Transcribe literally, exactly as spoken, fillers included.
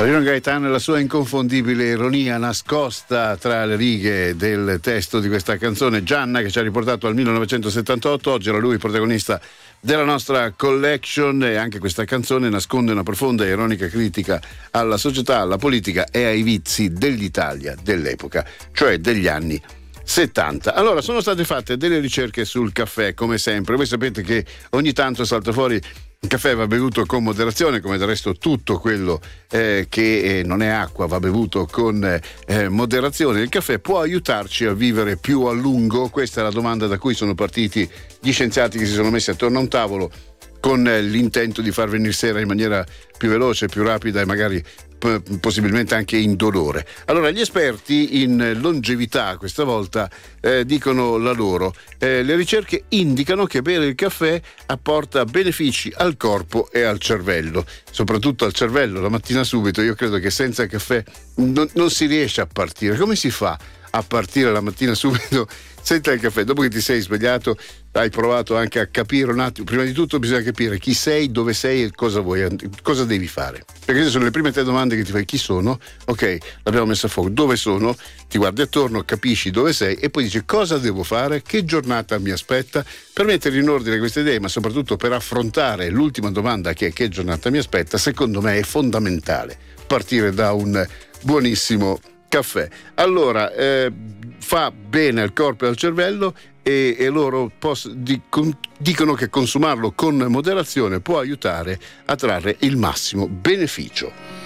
Rino Gaetano e la sua inconfondibile ironia nascosta tra le righe del testo di questa canzone. Gianna, che ci ha riportato al millenovecentosettantotto, oggi era lui protagonista della nostra collection, e anche questa canzone nasconde una profonda e ironica critica alla società, alla politica e ai vizi dell'Italia dell'epoca, cioè degli anni settanta. Allora, sono state fatte delle ricerche sul caffè, come sempre. Voi sapete che ogni tanto salta fuori: il caffè va bevuto con moderazione, come del resto tutto quello eh, che eh, non è acqua va bevuto con eh, moderazione. Il caffè può aiutarci a vivere più a lungo? Questa è la domanda da cui sono partiti gli scienziati che si sono messi attorno a un tavolo con eh, l'intento di far venire sera in maniera più veloce, più rapida e magari p- possibilmente anche indolore. Allora, gli esperti in longevità questa volta eh, dicono la loro. Eh, le ricerche indicano che bere il caffè apporta benefici al corpo e al cervello, soprattutto al cervello la mattina subito. Io credo che senza caffè non, non si riesce a partire. Come si fa a partire la mattina subito senza il caffè? Dopo che ti sei svegliato, hai provato anche a capire un attimo. Prima di tutto bisogna capire chi sei, dove sei e cosa vuoi, cosa devi fare, perché queste sono le prime tre domande che ti fai. Chi sono? Ok, l'abbiamo messa a fuoco. Dove sono? Ti guardi attorno, capisci dove sei e poi dici: cosa devo fare, che giornata mi aspetta, per mettere in ordine queste idee, ma soprattutto per affrontare l'ultima domanda, che è: che giornata mi aspetta. Secondo me è fondamentale partire da un buonissimo caffè. Allora, eh, fa bene al corpo e al cervello, e, e loro poss- di, con, dicono che consumarlo con moderazione può aiutare a trarre il massimo beneficio.